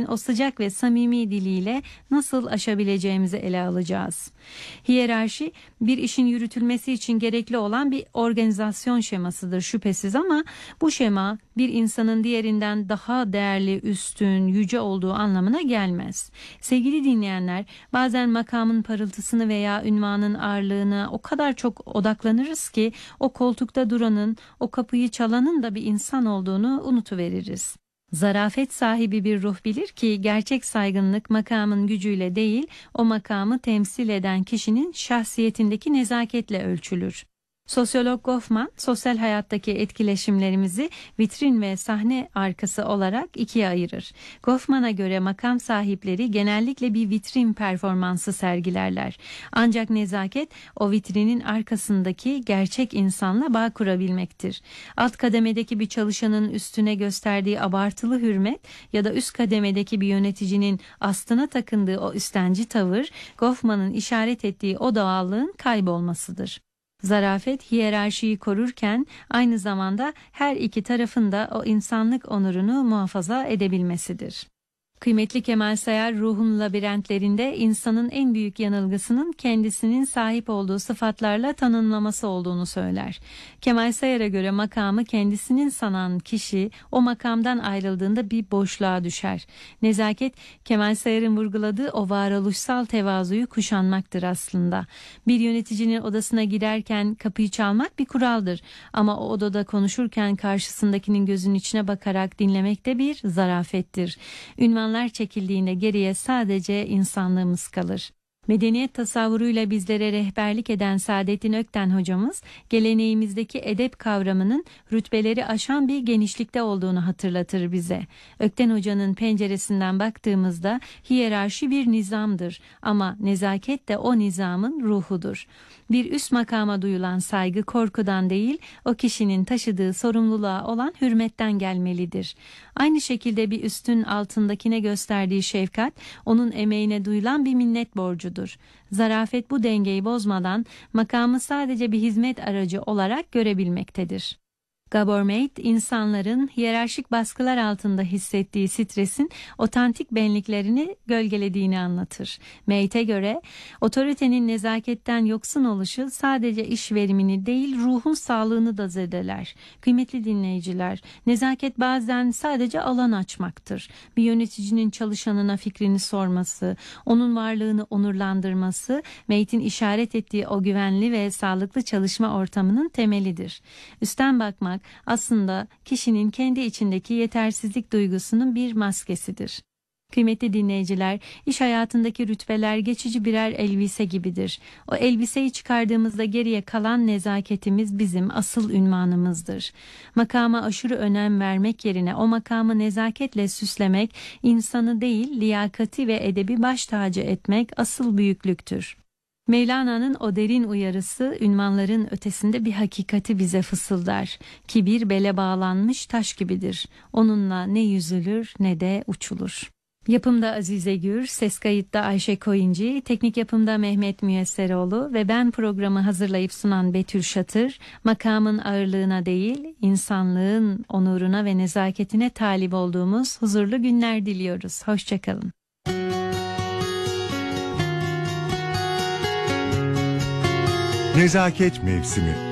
o sıcak ve samimi diliyle nasıl aşabileceğimizi ele alacağız. Hiyerarşi bir işin yürütülmesi için gerekli olan bir organizasyon şemasıdır şüphesiz, ama bu şema bir insanın diğerinden daha değerli, üstün, yüce olduğu anlamına gelmez. Sevgili dinleyenler, bazen makamın parıltısını veya ünvanın ağırlığına o kadar çok odaklanırız ki o koltukta duranın, o kapıyı çalanın da bir insan olduğunu unutuveririz. Zarafet sahibi bir ruh bilir ki gerçek saygınlık makamın gücüyle değil, o makamı temsil eden kişinin şahsiyetindeki nezaketle ölçülür. Sosyolog Goffman, sosyal hayattaki etkileşimlerimizi vitrin ve sahne arkası olarak ikiye ayırır. Goffman'a göre makam sahipleri genellikle bir vitrin performansı sergilerler. Ancak nezaket o vitrinin arkasındaki gerçek insanla bağ kurabilmektir. Alt kademedeki bir çalışanın üstüne gösterdiği abartılı hürmet ya da üst kademedeki bir yöneticinin astına takındığı o üstenci tavır, Goffman'ın işaret ettiği o doğallığın kaybolmasıdır. Zarafet hiyerarşiyi korurken aynı zamanda her iki tarafın da o insanlık onurunu muhafaza edebilmesidir. Kıymetli Kemal Sayar, Ruhun Labirentlerinde insanın en büyük yanılgısının kendisinin sahip olduğu sıfatlarla tanımlaması olduğunu söyler. Kemal Sayar'a göre makamı kendisinin sanan kişi o makamdan ayrıldığında bir boşluğa düşer. Nezaket, Kemal Sayar'ın vurguladığı o varoluşsal tevazuyu kuşanmaktır aslında. Bir yöneticinin odasına girerken kapıyı çalmak bir kuraldır, ama o odada konuşurken karşısındakinin gözünün içine bakarak dinlemek de bir zarafettir. Ünvanlar çekildiğinde geriye sadece insanlığımız kalır. Medeniyet tasavvuruyla bizlere rehberlik eden Saadettin Ökten hocamız, geleneğimizdeki edep kavramının rütbeleri aşan bir genişlikte olduğunu hatırlatır bize. Ökten hocanın penceresinden baktığımızda hiyerarşi bir nizamdır, ama nezaket de o nizamın ruhudur. Bir üst makama duyulan saygı korkudan değil, o kişinin taşıdığı sorumluluğa olan hürmetten gelmelidir. Aynı şekilde bir üstün altındakine gösterdiği şefkat, onun emeğine duyulan bir minnet borcudur. Zarafet bu dengeyi bozmadan makamı sadece bir hizmet aracı olarak görebilmektedir. Gabor Mate, insanların hiyerarşik baskılar altında hissettiği stresin otantik benliklerini gölgelediğini anlatır. Mate'e göre otoritenin nezaketten yoksun oluşu sadece iş verimini değil, ruhun sağlığını da zedeler. Kıymetli dinleyiciler, nezaket bazen sadece alan açmaktır. Bir yöneticinin çalışanına fikrini sorması, onun varlığını onurlandırması, Mate'in işaret ettiği o güvenli ve sağlıklı çalışma ortamının temelidir. Üstten bakmak aslında kişinin kendi içindeki yetersizlik duygusunun bir maskesidir. Kıymetli dinleyiciler, iş hayatındaki rütbeler geçici birer elbise gibidir. O elbiseyi çıkardığımızda geriye kalan nezaketimiz bizim asıl ünvanımızdır. Makama aşırı önem vermek yerine o makamı nezaketle süslemek, insanı değil liyakati ve edebi baş tacı etmek asıl büyüklüktür. Mevlana'nın o derin uyarısı ünvanların ötesinde bir hakikati bize fısıldar. Kibir bele bağlanmış taş gibidir. Onunla ne yüzülür ne de uçulur. Yapımda Azize Gür, ses kayıtta Ayşe Koyuncu, teknik yapımda Mehmet Müyesseroğlu ve ben programı hazırlayıp sunan Betül Şatır, makamın ağırlığına değil, insanlığın onuruna ve nezaketine talip olduğumuz huzurlu günler diliyoruz. Hoşçakalın. Nezaket Mevsimi.